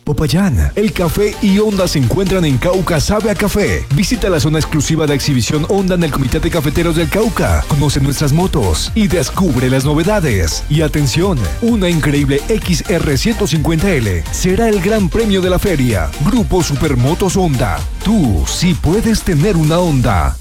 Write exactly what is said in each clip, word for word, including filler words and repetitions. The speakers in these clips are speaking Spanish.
Popayán, el café y Honda se encuentran en Cauca Sabe a Café. Visita la zona exclusiva de exhibición Honda en el Comité de Cafeteros del Cauca. Conoce nuestras motos y descubre las novedades. Y atención, una increíble X R ciento cincuenta L será el gran premio de la feria. Grupo Supermotos Honda. Tú sí puedes tener una Honda.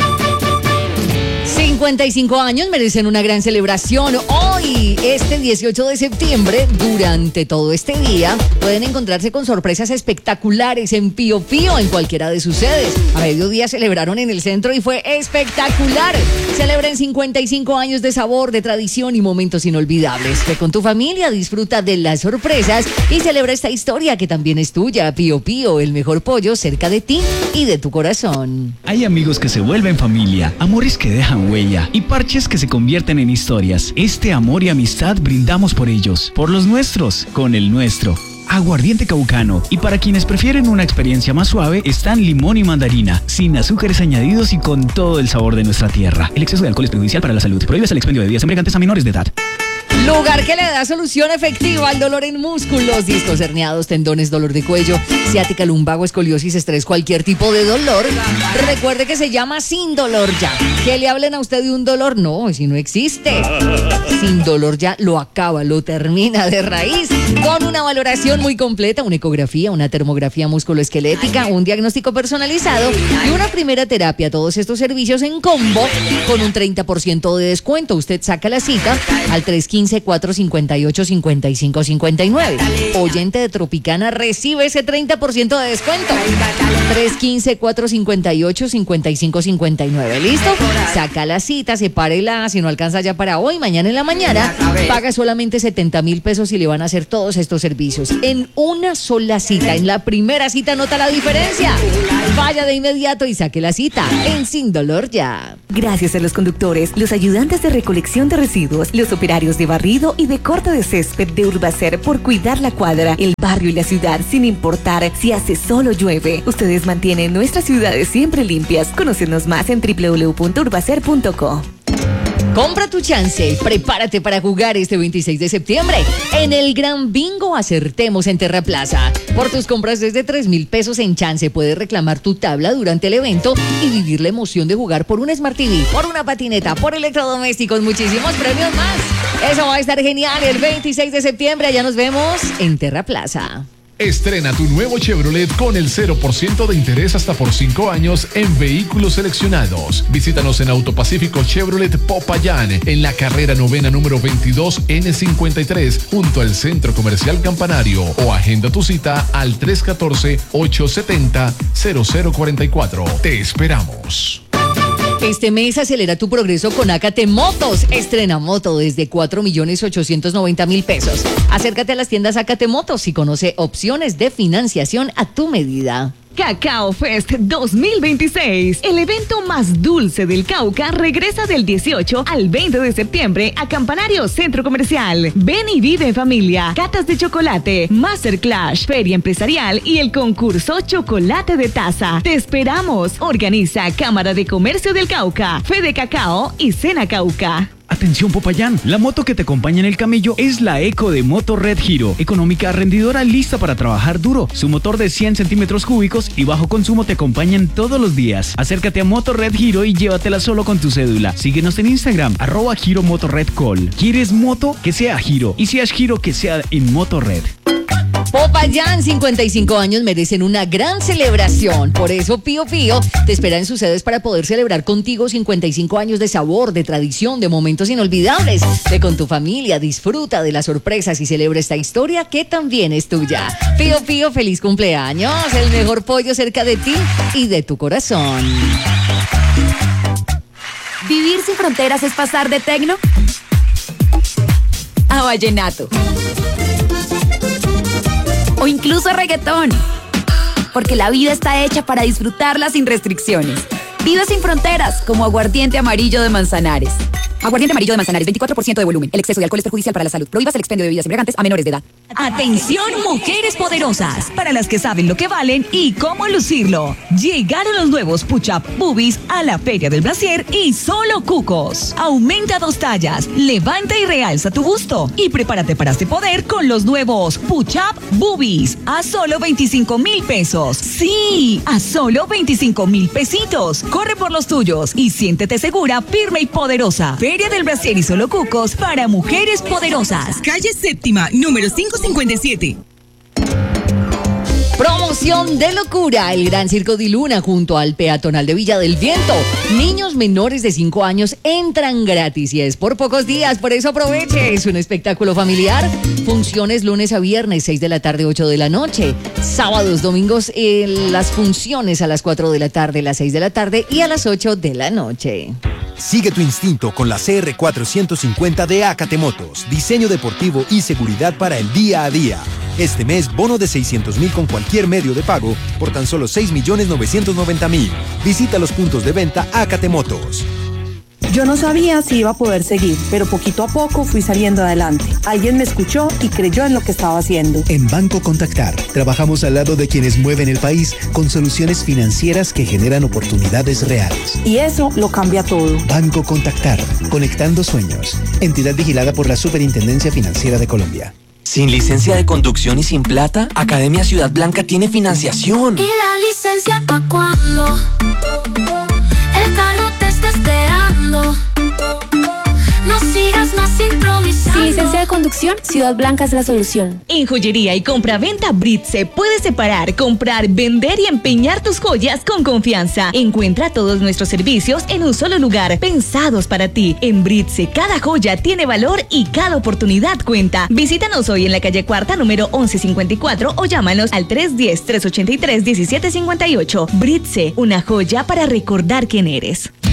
cincuenta y cinco años merecen una gran celebración. Hoy, este dieciocho de septiembre, durante todo este día, pueden encontrarse con sorpresas espectaculares en Pío Pío, en cualquiera de sus sedes. A mediodía celebraron en el centro y fue espectacular. Celebren cincuenta y cinco años de sabor, de tradición y momentos inolvidables. Ve con tu familia, disfruta de las sorpresas y celebra esta historia que también es tuya. Pío Pío, el mejor pollo cerca de ti y de tu corazón. Hay amigos que se vuelven familia, amores que dejan huella y parches que se convierten en historias. Este amor y amistad brindamos por ellos, por los nuestros, con el nuestro. Aguardiente caucano. Y para quienes prefieren una experiencia más suave, están limón y mandarina, sin azúcares añadidos y con todo el sabor de nuestra tierra. El exceso de alcohol es perjudicial para la salud. Prohíbes el expendio de bebidas embriagantes a menores de edad. Lugar que le da solución efectiva al dolor en músculos, discos herniados, tendones, dolor de cuello, ciática, lumbago, escoliosis, estrés, cualquier tipo de dolor. Recuerde que se llama Sin Dolor Ya. Que le hablen a usted de un dolor, no, si no existe. Sin Dolor Ya lo acaba, lo termina de raíz, con una valoración muy completa, una ecografía, una termografía musculoesquelética, un diagnóstico personalizado y una primera terapia. Todos estos servicios en combo con un treinta por ciento de descuento. Usted saca la cita al tres uno cinco, cuatro cinco ocho, cinco cinco cinco nueve. Oyente de Tropicana recibe ese treinta por ciento de descuento. tres uno cinco, cuatro cinco ocho, cinco cinco cinco nueve. ¿Listo? Saca la cita, sepárela. Si no alcanza ya para hoy, mañana en la mañana, paga solamente setenta mil pesos y le van a hacer todos estos servicios en una sola cita. En la primera cita nota la diferencia. Vaya de inmediato y saque la cita en Sin Dolor Ya. Gracias a los conductores, los ayudantes de recolección de residuos, los operarios de barrido y de corte de césped de Urbacer por cuidar la cuadra, el barrio y la ciudad sin importar si hace sol o llueve. Ustedes mantienen nuestras ciudades siempre limpias. Conócenos más en doble u doble u doble u punto urbacer punto co. Compra tu chance, prepárate para jugar este veintiséis de septiembre en el Gran Bingo Acertemos en Terra Plaza. Por tus compras desde tres mil pesos en chance puedes reclamar tu tabla durante el evento y vivir la emoción de jugar por un Smart T V, por una patineta, por electrodomésticos, muchísimos premios más. Eso va a estar genial el veintiséis de septiembre. Allá nos vemos en Terra Plaza. Estrena tu nuevo Chevrolet con el cero por ciento de interés hasta por cinco años en vehículos seleccionados. Visítanos en Autopacífico Chevrolet Popayán, en la carrera novena número veintidós N cincuenta y tres, junto al Centro Comercial Campanario, o agenda tu cita al tres uno cuatro, ocho siete cero, cero cero cuatro cuatro. Te esperamos. Este mes acelera tu progreso con Acate Motos. Estrena moto desde cuatro millones ochocientos noventa mil pesos. Acércate a las tiendas Acate Motos y conoce opciones de financiación a tu medida. Cacao Fest dos mil veintiséis. El evento más dulce del Cauca regresa del dieciocho al veinte de septiembre a Campanario Centro Comercial. Ven y vive en familia. Catas de chocolate, Masterclass, feria empresarial y el concurso Chocolate de Taza. Te esperamos. Organiza Cámara de Comercio del Cauca, Fede Cacao y Cena Cauca. Atención Popayán, la moto que te acompaña en el camello es la Eco de Moto Red Hero. Económica, rendidora, lista para trabajar duro. Su motor de cien centímetros cúbicos y bajo consumo te acompañan todos los días. Acércate a Moto Red Hero y llévatela solo con tu cédula. Síguenos en Instagram, arroba Hero Moto Red Call. ¿Quieres moto? Que sea Hero. Y si es Hero, que sea en Moto Red. Popayán, cincuenta y cinco años merecen una gran celebración. Por eso Pío Pío te espera en sus sedes para poder celebrar contigo cincuenta y cinco años de sabor, de tradición, de momentos inolvidables. Ve con tu familia, disfruta de las sorpresas y celebra esta historia que también es tuya. Pío Pío, feliz cumpleaños. El mejor pollo cerca de ti y de tu corazón. ¿Vivir sin fronteras es pasar de tecno a vallenato? O incluso reggaetón. Porque la vida está hecha para disfrutarla sin restricciones. Vive sin fronteras, como Aguardiente Amarillo de Manzanares. Aguardiente amarillo de Manzanares, veinticuatro por ciento de volumen. El exceso de alcohol es perjudicial para la salud. Prohíbas el expendio de bebidas embriagantes a menores de edad. Atención, mujeres poderosas, para las que saben lo que valen y cómo lucirlo. Llegaron los nuevos Push-Up Boobies a la Feria del Brasier y solo cucos. Aumenta dos tallas, levanta y realza tu busto y prepárate para este poder con los nuevos Push-Up Boobies a solo veinticinco mil pesos. Sí, a solo veinticinco mil pesitos. Corre por los tuyos y siéntete segura, firme y poderosa. Feria del Brasier y solo cucos para mujeres poderosas. Calle Séptima, número quinientos cincuenta y siete. Promoción de locura, el Gran Circo de Luna junto al peatonal de Villa del Viento. Niños menores de cinco años entran gratis y es por pocos días, por eso aproveche. Es un espectáculo familiar. Funciones lunes a viernes, seis de la tarde, ocho de la noche. Sábados, domingos, eh, las funciones a las cuatro de la tarde, las seis de la tarde y a las ocho de la noche. Sigue tu instinto con la C R cuatrocientos cincuenta de Acate Motos. Diseño deportivo y seguridad para el día a día. Este mes, bono de seiscientos mil con cualquier medio de pago por tan solo seis millones novecientos noventa mil. Visita los puntos de venta Acate Motos. Yo no sabía si iba a poder seguir, pero poquito a poco fui saliendo adelante. Alguien me escuchó y creyó en lo que estaba haciendo. En Banco Contactar, trabajamos al lado de quienes mueven el país con soluciones financieras que generan oportunidades reales. Y eso lo cambia todo. Banco Contactar, conectando sueños. Entidad vigilada por la Superintendencia Financiera de Colombia. ¿Sin licencia de conducción y sin plata? Academia Ciudad Blanca tiene financiación. ¿Y la licencia pa' cuándo? El carro te está esperando. No sigas más improvisando. Sin licencia de conducción, Ciudad Blanca es la solución. En joyería y compra-venta Britse puedes separar, comprar, vender y empeñar tus joyas con confianza. Encuentra todos nuestros servicios en un solo lugar, pensados para ti. En Britse, cada joya tiene valor y cada oportunidad cuenta. Visítanos hoy en la calle Cuarta, número once cincuenta y cuatro o llámanos al tres uno cero, tres ocho tres, uno siete cinco ocho. Britse, una joya para recordar quién eres.